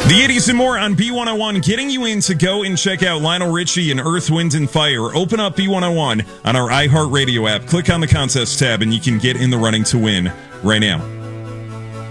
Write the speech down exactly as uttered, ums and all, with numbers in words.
The eighties and more on B one oh one, getting you in to go and check out Lionel Richie and Earth, Wind, and Fire. Open up B one oh one on our iHeartRadio app. Click on the contest tab, and you can get in the running to win right now.